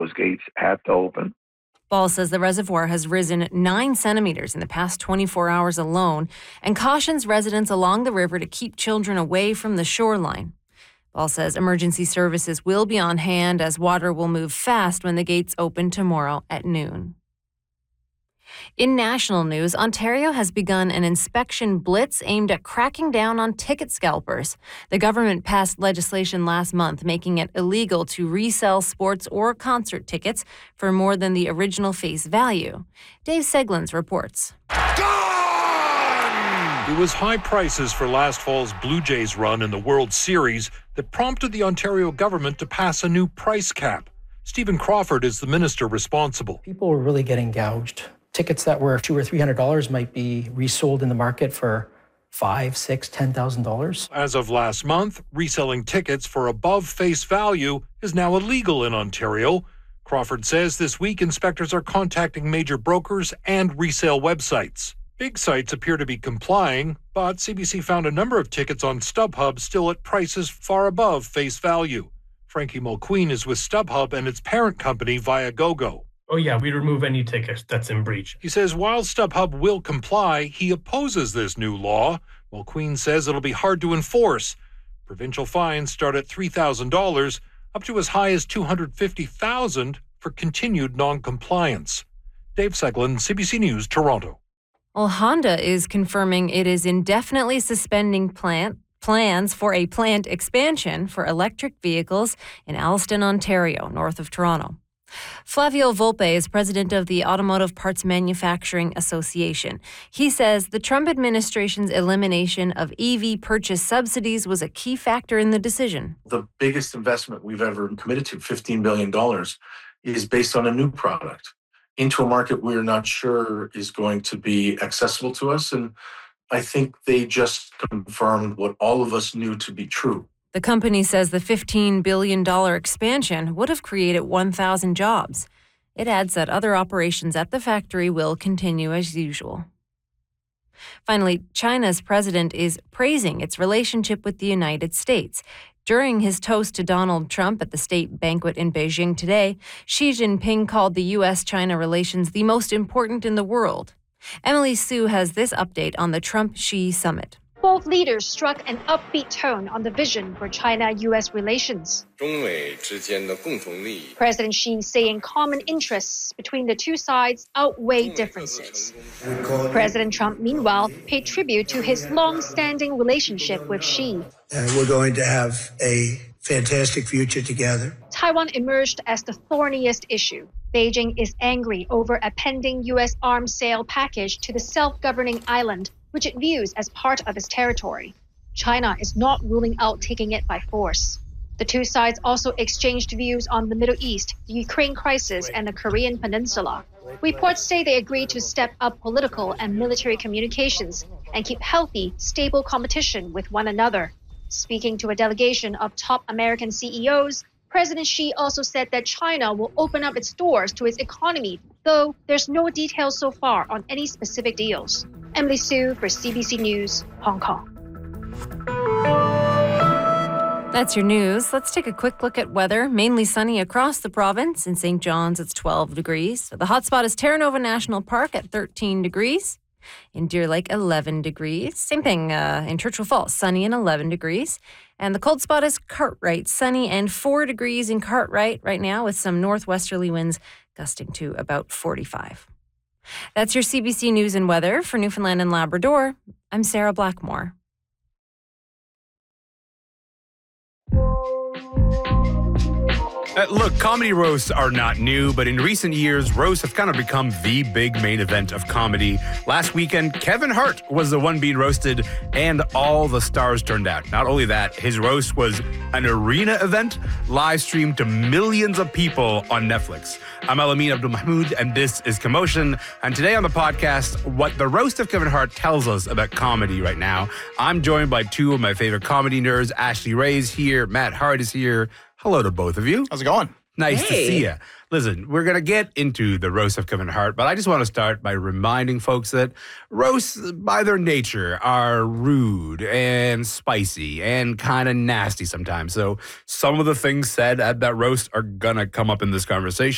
Those gates have to open. Ball says the reservoir has risen 9 centimeters in the past 24 hours alone and cautions residents along the river to keep children away from the shoreline. Ball says emergency services will be on hand as water will move fast when the gates open tomorrow at noon. In national news, Ontario has begun an inspection blitz aimed at cracking down on ticket scalpers. The government passed legislation last month making it illegal to resell sports or concert tickets for more than the original face value. Dave Seglins reports. It was high prices for last fall's Blue Jays run in the World Series that prompted the Ontario government to pass a new price cap. Stephen Crawford is the minister responsible. People were really getting gouged. Tickets that were $200 or $300 might be resold in the market for $5,000, $6,000, $10,000. As of last month, reselling tickets for above face value is now illegal in Ontario. Crawford says this week inspectors are contacting major brokers and resale websites. Big sites appear to be complying, but CBC found a number of tickets on StubHub still at prices far above face value. Frankie Mulqueen is with StubHub and its parent company Viagogo. Oh yeah, we remove any ticket that's in breach. He says while StubHub will comply, he opposes this new law. Mulqueen says it'll be hard to enforce. Provincial fines start at $3,000, up to as high as $250,000 for continued non-compliance. Dave Seglin, CBC News, Toronto. Well, Honda is confirming it is indefinitely suspending plans for a plant expansion for electric vehicles in Alliston, Ontario, north of Toronto. Flavio Volpe is president of the Automotive Parts Manufacturing Association. He says the Trump administration's elimination of EV purchase subsidies was a key factor in the decision. The biggest investment we've ever committed to, $15 billion, is based on a new product into a market we're not sure is going to be accessible to us. And I think they just confirmed what all of us knew to be true. The company says the $15 billion expansion would have created 1,000 jobs. It adds that other operations at the factory will continue as usual. Finally, China's president is praising its relationship with the United States. During his toast to Donald Trump at the state banquet in Beijing today, Xi Jinping called the U.S.-China relations the most important in the world. Emily Sue has this update on the Trump-Xi summit. Both leaders struck an upbeat tone on the vision for China-U.S. relations. President Xi saying common interests between the two sides outweigh differences. President Trump, meanwhile, paid tribute to his long-standing relationship with Xi. We're going to have a fantastic future together. Taiwan emerged as the thorniest issue. Beijing is angry over a pending U.S. arms sale package to the self-governing island, which it views as part of its territory. China is not ruling out taking it by force. The two sides also exchanged views on the Middle East, the Ukraine crisis, and the Korean Peninsula. Reports say they agreed to step up political and military communications and keep healthy, stable competition with one another. Speaking to a delegation of top American CEOs, President Xi also said that China will open up its doors to its economy, though there's no details so far on any specific deals. Emily Sue for CBC News, Hong Kong. That's your news. Let's take a quick look at weather. Mainly sunny across the province. In St. John's, it's 12 degrees. The hotspot is Terra Nova National Park at 13 degrees. In Deer Lake, 11 degrees. Same thing in Churchill Falls, sunny and 11 degrees. And the cold spot is Cartwright, sunny and 4 degrees in Cartwright right now with some northwesterly winds gusting to about 45. That's your CBC News and Weather for Newfoundland and Labrador. I'm Sarah Blackmore. Look, comedy roasts are not new, but in recent years, roasts have kind of become the big main event of comedy. Last weekend, Kevin Hart was the one being roasted, and all the stars turned out. Not only that, his roast was an arena event, live streamed to millions of people on Netflix. I'm Alamin Abdul-Mahmoud, and this is Commotion. And today on the podcast, what the roast of Kevin Hart tells us about comedy right now. I'm joined by two of my favorite comedy nerds. Ashley Ray's here, Matt Hart is here. Hello to both of you. How's it going? Nice to see you. Listen, we're going to get into the roast of Kevin Hart, but I just want to start by reminding folks that roasts, by their nature, are rude and spicy and kind of nasty sometimes. So some of the things said at that roast are going to come up in this conversation.